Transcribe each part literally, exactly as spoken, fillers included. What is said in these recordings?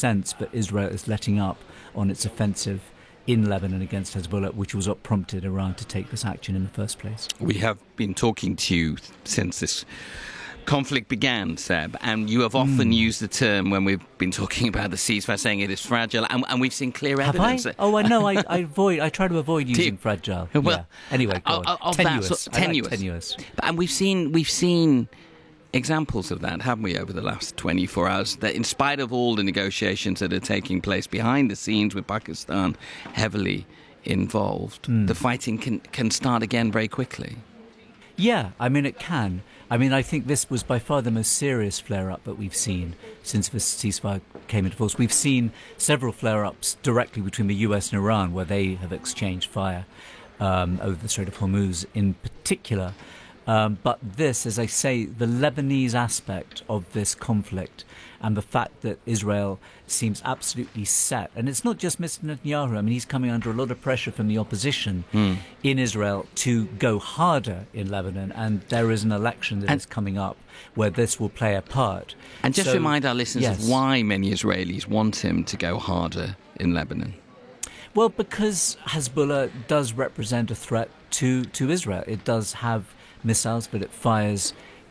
sense that Israel is letting up on its offensive in Lebanon against Hezbollah, which was what prompted Iran to take this action in the first place. We have been talking to you since this conflict began, Seb, and you have often mm. used the term when we've been talking about the ceasefire, saying it is fragile, and, and we've seen clear have evidence. I? Oh, I know. I, I avoid. I try to avoid using fragile. Well, yeah. Anyway, go on. Of tenuous. That, so, tenuous. Like tenuous. And we've seen we've seen examples of that, haven't we, over the last twenty-four hours? That in spite of all the negotiations that are taking place behind the scenes, with Pakistan heavily involved, mm. the fighting can can start again very quickly. Yeah, I mean, it can. I mean, I think this was by far the most serious flare-up that we've seen since the ceasefire came into force. We've seen several flare-ups directly between the U S and Iran, where they have exchanged fire um, over the Strait of Hormuz in particular. Um, but this, as I say, the Lebanese aspect of this conflict and the fact that Israel seems absolutely set. And it's not just Mister Netanyahu. I mean, he's coming under a lot of pressure from the opposition mm. in Israel to go harder in Lebanon. And there is an election that and, is coming up where this will play a part. And just so, remind our listeners yes. of why many Israelis want him to go harder in Lebanon. Well, because Hezbollah does represent a threat to, to Israel. It does have missiles, but it fires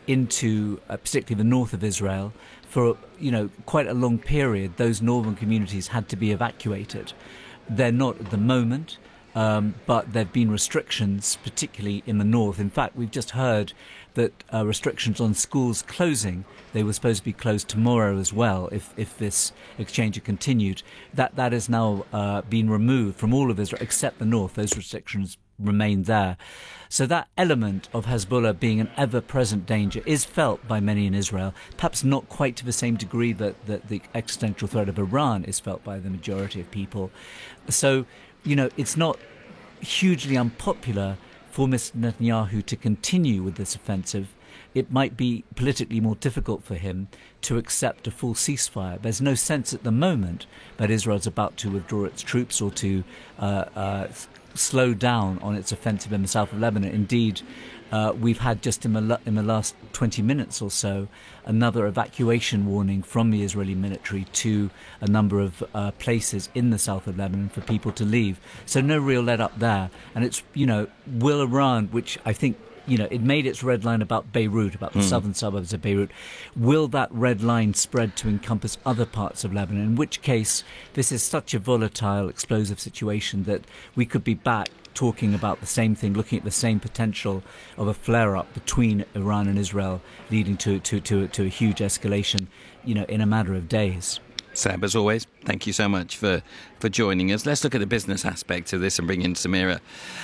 into uh, particularly the north of Israel. For, you know, quite a long period, those northern communities had to be evacuated. They're not at the moment, um, but there have been restrictions, particularly in the north. In fact, we've just heard that uh, restrictions on schools closing, they were supposed to be closed tomorrow as well if, if this exchange had continued. That, that has now uh, been removed from all of Israel except the north. Those restrictions remain there. So that element of Hezbollah being an ever-present danger is felt by many in Israel, perhaps not quite to the same degree that, that the existential threat of Iran is felt by the majority of people. So, you know, it's not hugely unpopular for Mister Netanyahu to continue with this offensive. It might be politically more difficult for him to accept a full ceasefire. There's no sense at the moment that Israel's about to withdraw its troops or to uh, uh, slow down on its offensive in the south of Lebanon. Indeed, uh, we've had just in the, in the last twenty minutes or so another evacuation warning from the Israeli military to a number of uh, places in the south of Lebanon for people to leave. So no real let up there. And it's, you know, will Iran, which I think, you know, it made its red line about Beirut, about the mm. southern suburbs of Beirut. Will that red line spread to encompass other parts of Lebanon? In which case, this is such a volatile, explosive situation that we could be back talking about the same thing, looking at the same potential of a flare-up between Iran and Israel, leading to, to, to, to a huge escalation, you know, in a matter of days. Seb, as always, thank you so much for, for joining us. Let's look at the business aspect of this and bring in Samira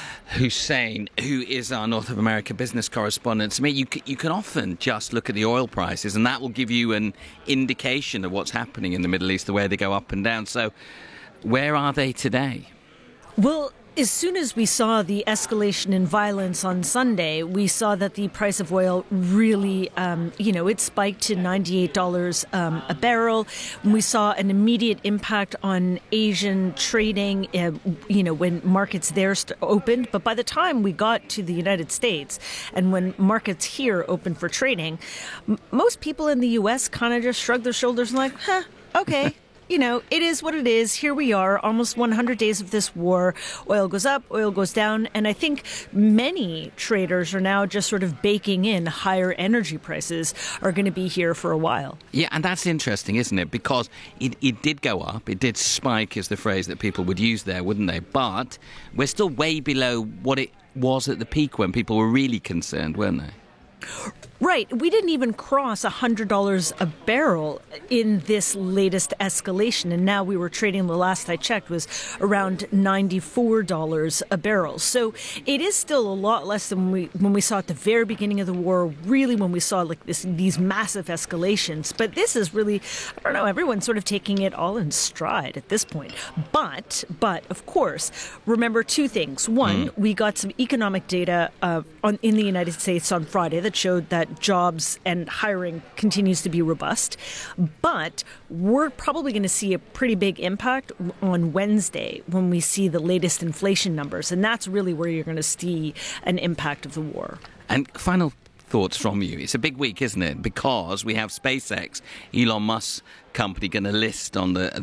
Hussein, who is our North of America business correspondent. Samira, you, you can often just look at the oil prices and that will give you an indication of what's happening in the Middle East, the way they go up and down. So where are they today? Well, as soon as we saw the escalation in violence on Sunday, we saw that the price of oil really, um, you know, it spiked to ninety-eight dollars um, a barrel. We saw an immediate impact on Asian trading, uh, you know, when markets there st- opened. But by the time we got to the United States and when markets here opened for trading, m- most people in the U S kind of just shrugged their shoulders and like, huh, okay. You know, it is what it is. Here we are, almost one hundred days of this war. Oil goes up, oil goes down. And I think many traders are now just sort of baking in higher energy prices are going to be here for a while. Yeah, and that's interesting, isn't it? Because it, it did go up. It did spike is the phrase that people would use there, wouldn't they? But we're still way below what it was at the peak when people were really concerned, weren't they? Right. We didn't even cross one hundred dollars a barrel in this latest escalation. And now we were trading, the last I checked, was around ninety-four dollars a barrel. So it is still a lot less than when we, when we saw at the very beginning of the war, really when we saw like this, these massive escalations. But this is really, I don't know, everyone's sort of taking it all in stride at this point. But, but of course, remember two things. One, mm. we got some economic data uh, on, in the United States on Friday that showed that jobs and hiring continues to be robust. But we're probably going to see a pretty big impact on Wednesday when we see the latest inflation numbers. And that's really where you're going to see an impact of the war. And final thoughts from you. It's a big week, isn't it? Because we have SpaceX, Elon Musk's company, going to list on the